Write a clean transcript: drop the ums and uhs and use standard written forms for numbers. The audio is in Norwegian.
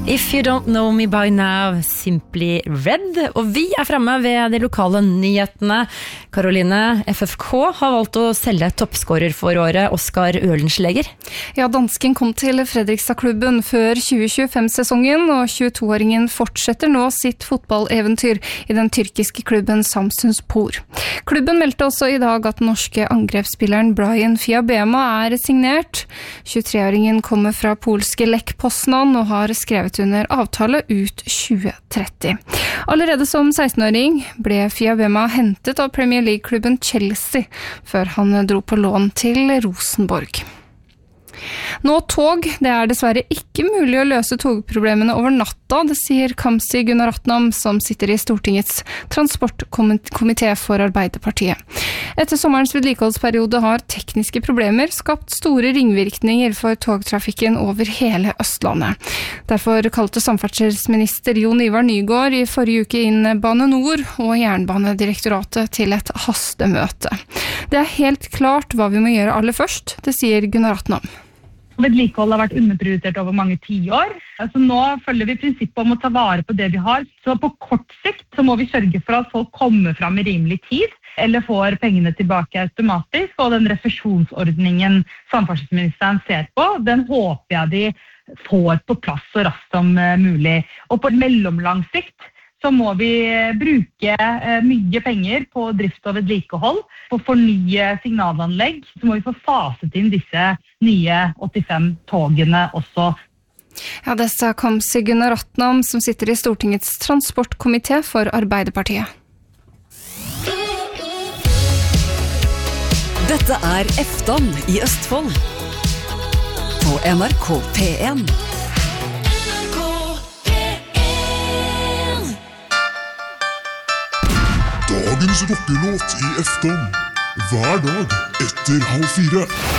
If you don't know me by now, Simply Red. Og vi fremme ved de lokale nyhetene. Karoline, FFK har valgt å selge toppskårer for året, Oskar Ølenschläger. Ja, dansken kom til Fredrikstad-klubben før 2025-sesongen, og 22-åringen fortsetter nå sitt fotballeventyr i den tyrkiske klubben Samsunspor. Klubben meldte også i dag at norske angrepsspilleren Brian Fiabema signert. 23-åringen kommer fra polske Lech Poznan og har skrevet under avtale ut 2030. Allerede som 16-åring ble Fiabema hentet av Premier League-klubben Chelsea før han dro på lån til Rosenborg. Nå tog, det dessverre ikke mulig å løse togproblemene over natta, det sier Kamzy Gunaratnam, som sitter i Stortingets transportkomité for Arbeiderpartiet. Etter sommerens vedlikeholdsperiode har tekniske problemer skapt store ringvirkninger for togtrafikken over hele Østlandet. Derfor kalte samferdselsminister Jon Ivar Nygård i forrige uke inn Bane Nor og Jernbanedirektoratet til et hastemøte. Det helt klart hva vi må gjøre aller først, det sier Gunaratnam. Vedlikehold har vært underprioritert over mange 10 år. Altså nå følger vi prinsippet om å ta vare på det vi har. Så på kort sikt så må vi sørge for at folk kommer fram i rimelig tid, eller får pengene tilbake automatisk. Og den refusjonsordningen samferdselsministeren ser på, den håper jeg de får på plass så raskt som mulig. Og på mellomlang sikt så må vi bruke mye penger på drift og vedlikehold, på fornye signalanlegg, så må vi få faset inn disse nye 85 togene også. Ja, det sa Kamzy Gunaratnam, som sitter i Stortingets transportkomité for Arbeiderpartiet. Dette Eftan i Østfold på NRK P1. Dagens rockelåt i Eftan hver dag etter 3:30.